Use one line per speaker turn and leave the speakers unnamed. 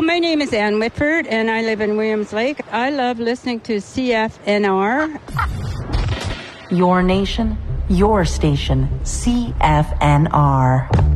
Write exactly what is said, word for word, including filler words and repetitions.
my name is Ann Whitford, and I live in Williams Lake. I love listening to C F N R.
Your nation, your station, C F N R.